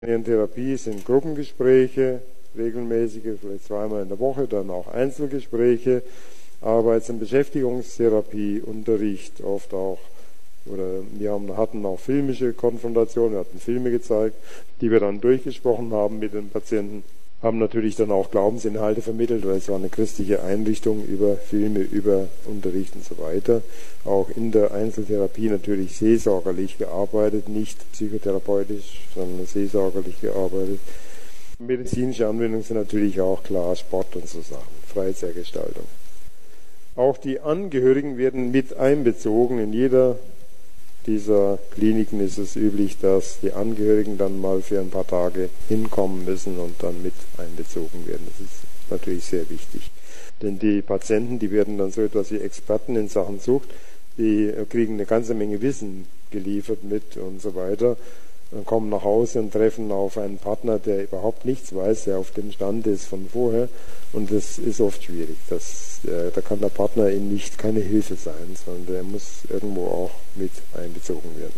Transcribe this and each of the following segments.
In Therapie sind Gruppengespräche, regelmäßige, vielleicht zweimal in der Woche, dann auch Einzelgespräche, Arbeits- und Beschäftigungstherapie, Unterricht oft auch, oder wir hatten auch filmische Konfrontationen, wir hatten Filme gezeigt, die wir dann durchgesprochen haben mit den Patienten, haben natürlich dann auch Glaubensinhalte vermittelt, weil es war eine christliche Einrichtung über Filme, über Unterricht und so weiter. Auch in der Einzeltherapie natürlich seelsorgerlich gearbeitet, nicht psychotherapeutisch, sondern seelsorgerlich gearbeitet. Medizinische Anwendungen sind natürlich auch klar Sport und so Sachen, Freizeitgestaltung. Auch die Angehörigen werden mit einbezogen. In jeder dieser Kliniken ist es üblich, dass die Angehörigen dann mal für ein paar Tage hinkommen müssen und dann mit einbezogen werden. Das ist natürlich sehr wichtig. Denn die Patienten, die werden dann so etwas wie Experten in Sachen Sucht, die kriegen eine ganze Menge Wissen geliefert mit und so weiter, und kommen nach Hause und treffen auf einen Partner, der überhaupt nichts weiß, der auf dem Stand ist von vorher, und das ist oft schwierig. Da kann der Partner ihnen keine Hilfe sein, sondern der muss irgendwo auch mit einbezogen werden.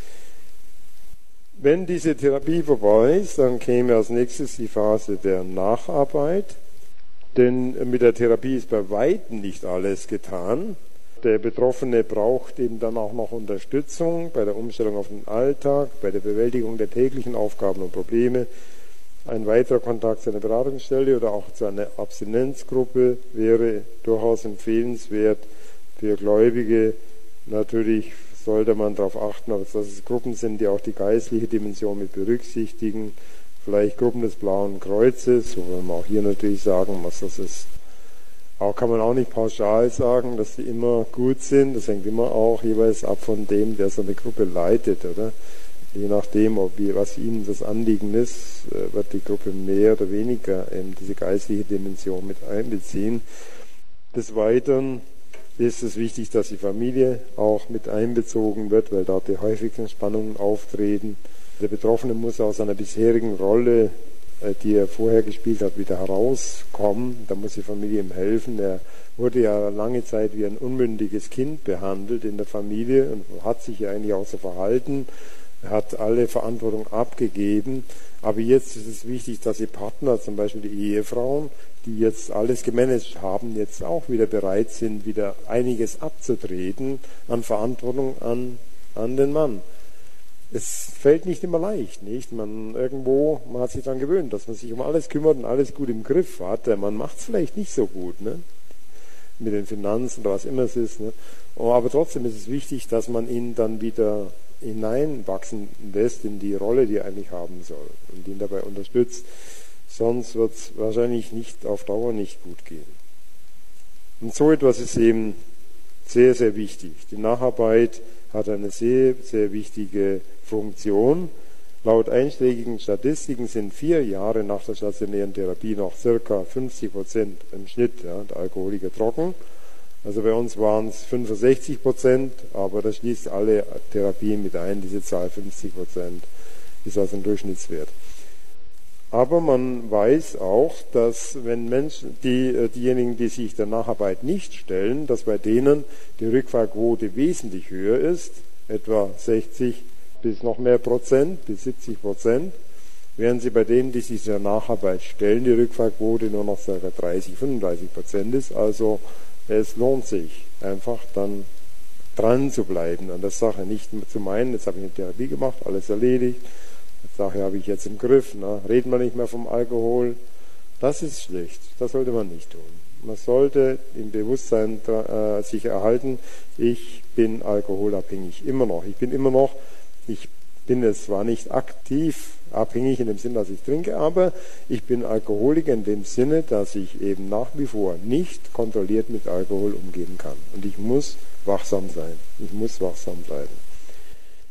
Wenn diese Therapie vorbei ist, dann käme als nächstes die Phase der Nacharbeit, denn mit der Therapie ist bei weitem nicht alles getan. Der Betroffene braucht eben dann auch noch Unterstützung bei der Umstellung auf den Alltag, bei der Bewältigung der täglichen Aufgaben und Probleme. Ein weiterer Kontakt zu einer Beratungsstelle oder auch zu einer Abstinenzgruppe wäre durchaus empfehlenswert für Gläubige. Natürlich sollte man darauf achten, dass es Gruppen sind, die auch die geistliche Dimension mit berücksichtigen. Vielleicht Gruppen des Blauen Kreuzes, wobei man auch hier natürlich sagen muss, dass es auch kann man auch nicht pauschal sagen, dass die immer gut sind. Das hängt immer auch jeweils ab von dem, der so eine Gruppe leitet, oder? Je nachdem, was ihnen das Anliegen ist, wird die Gruppe mehr oder weniger diese geistliche Dimension mit einbeziehen. Des Weiteren ist es wichtig, dass die Familie auch mit einbezogen wird, weil dort die häufigsten Spannungen auftreten. Der Betroffene muss aus seiner bisherigen Rolle, die er vorher gespielt hat, wieder herauskommen. Da muss die Familie ihm helfen. Er wurde ja lange Zeit wie ein unmündiges Kind behandelt in der Familie und hat sich ja eigentlich auch so verhalten. Er hat alle Verantwortung abgegeben. Aber jetzt ist es wichtig, dass die Partner, zum Beispiel die Ehefrauen, die jetzt alles gemanagt haben, jetzt auch wieder bereit sind, wieder einiges abzutreten an Verantwortung an den Mann. Es fällt nicht immer leicht, nicht? Man hat sich daran gewöhnt, dass man sich um alles kümmert und alles gut im Griff hat. Man macht es vielleicht nicht so gut, ne? Mit den Finanzen oder was immer es ist. Ne? Aber trotzdem ist es wichtig, dass man ihn dann wieder hineinwachsen lässt in die Rolle, die er eigentlich haben soll und ihn dabei unterstützt. Sonst wird es wahrscheinlich auf Dauer nicht gut gehen. Und so etwas ist eben sehr, sehr wichtig. Die Nacharbeit hat eine sehr, sehr wichtige Funktion. Laut einschlägigen Statistiken sind 4 Jahre nach der stationären Therapie noch ca. 50% im Schnitt der Alkoholiker trocken. Also bei uns waren es 65%, aber das schließt alle Therapien mit ein. Diese Zahl 50% ist also ein Durchschnittswert. Aber man weiß auch, dass wenn Menschen, diejenigen, die sich der Nacharbeit nicht stellen, dass bei denen die Rückfallquote wesentlich höher ist, etwa 60 bis noch mehr Prozent, bis 70%, während sie bei denen, die sich der Nacharbeit stellen, die Rückfallquote nur noch ca. 30-35% ist. Also es lohnt sich einfach dann dran zu bleiben an der Sache, nicht zu meinen, jetzt habe ich eine Therapie gemacht, alles erledigt, die Sache habe ich jetzt im Griff, reden wir nicht mehr vom Alkohol. Das ist schlecht, das sollte man nicht tun. Man sollte im Bewusstsein sich erhalten, ich bin alkoholabhängig, immer noch. Ich bin es zwar nicht aktiv abhängig in dem Sinne, dass ich trinke, aber ich bin Alkoholiker in dem Sinne, dass ich eben nach wie vor nicht kontrolliert mit Alkohol umgehen kann. Und ich muss wachsam sein. Ich muss wachsam bleiben.